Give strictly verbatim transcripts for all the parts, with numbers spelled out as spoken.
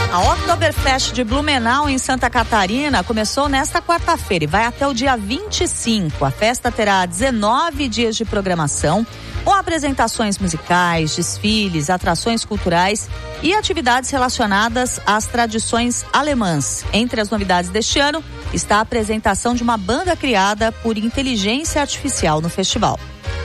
A Oktoberfest de Blumenau, em Santa Catarina, começou nesta quarta-feira e vai até o dia vinte e cinco. A festa terá dezenove dias de programação, com apresentações musicais, desfiles, atrações culturais e atividades relacionadas às tradições alemãs. Entre as novidades deste ano está a apresentação de uma banda criada por inteligência artificial no festival.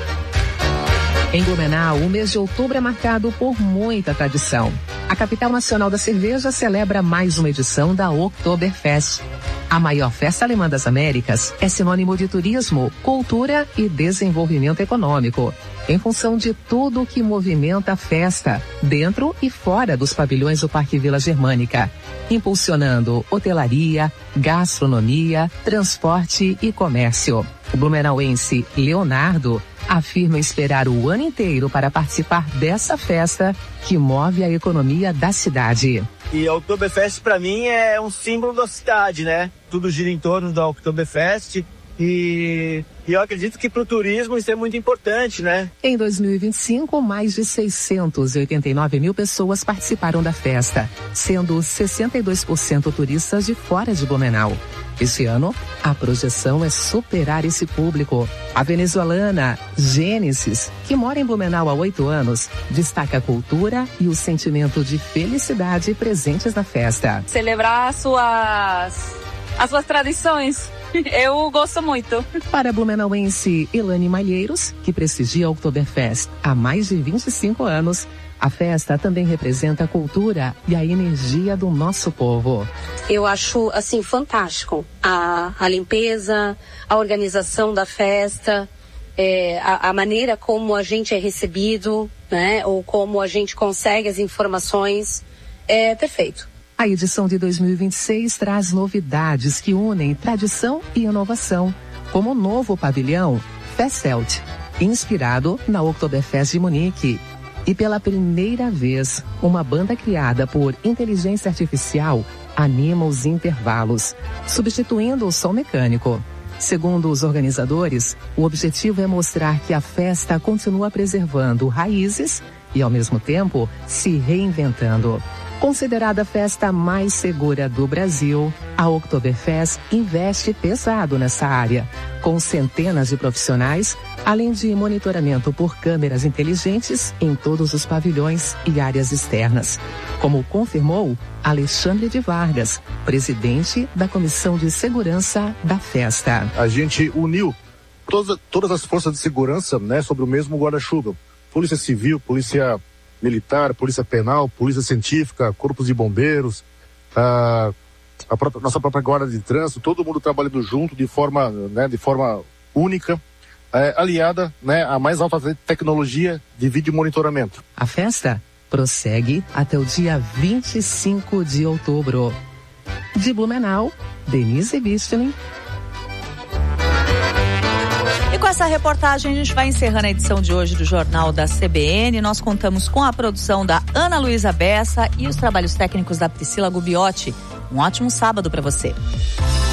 Em Blumenau, o mês de outubro é marcado por muita tradição. A capital nacional da cerveja celebra mais uma edição da Oktoberfest. A maior festa alemã das Américas é sinônimo de turismo, cultura e desenvolvimento econômico, em função de tudo o que movimenta a festa, dentro e fora dos pavilhões do Parque Vila Germânica, impulsionando hotelaria, gastronomia, transporte e comércio. O blumenauense Leonardo afirma esperar o ano inteiro para participar dessa festa que move a economia da cidade. E a Oktoberfest para mim é um símbolo da cidade, né? Tudo gira em torno da Oktoberfest e, e eu acredito que para o turismo isso é muito importante, né? Em dois mil e vinte e cinco, mais de seiscentos e oitenta e nove mil pessoas participaram da festa, sendo sessenta e dois por cento turistas de fora de Blumenau. Este ano, a projeção é superar esse público. A venezuelana Gênesis, que mora em Blumenau há oito anos, destaca a cultura e o sentimento de felicidade presentes na festa. Celebrar as suas, as suas tradições. Eu gosto muito. Para a blumenauense Elane Malheiros, que prestigia a Oktoberfest há mais de vinte e cinco anos, a festa também representa a cultura e a energia do nosso povo. Eu acho, assim, fantástico a, a limpeza, a organização da festa, é, a, a maneira como a gente é recebido, né? Ou como a gente consegue as informações. É perfeito. A edição de dois mil e vinte e seis traz novidades que unem tradição e inovação, como o novo pavilhão Festzelt, inspirado na Oktoberfest de Munique. E pela primeira vez, uma banda criada por inteligência artificial anima os intervalos, substituindo o som mecânico. Segundo os organizadores, o objetivo é mostrar que a festa continua preservando raízes e, ao mesmo tempo, se reinventando. Considerada a festa mais segura do Brasil, a Oktoberfest investe pesado nessa área, com centenas de profissionais, além de monitoramento por câmeras inteligentes em todos os pavilhões e áreas externas, como confirmou Alexandre de Vargas, presidente da Comissão de Segurança da festa. A gente uniu todas, todas as forças de segurança, né, sobre o mesmo guarda-chuva. Polícia Civil, Polícia Militar, Polícia Penal, Polícia Científica, Corpos de Bombeiros, a, a própria, nossa própria Guarda de Trânsito, todo mundo trabalhando junto de forma, né, de forma única, é, aliada, né, à mais alta tecnologia de vídeo monitoramento. A festa prossegue até o dia vinte e cinco de outubro. De Blumenau, Denise Bistling. E com essa reportagem a gente vai encerrando a edição de hoje do Jornal da C B N. Nós contamos com a produção da Ana Luísa Bessa e os trabalhos técnicos da Priscila Gubiotti. Um ótimo sábado para você.